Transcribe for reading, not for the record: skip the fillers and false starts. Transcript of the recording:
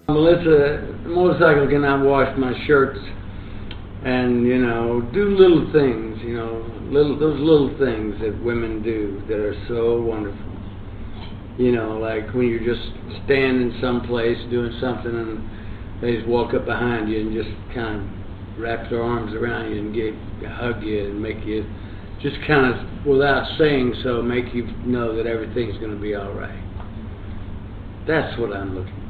Melissa, the motorcycle cannot wash my shirts, and do little things, those little things that women do that are so wonderful. Like when you're just standing someplace doing something, and they just walk up behind you and just kind of wrap their arms around you and hug you and make you just kind of, without saying so, make you know that everything's going to be all right. That's what I'm looking for.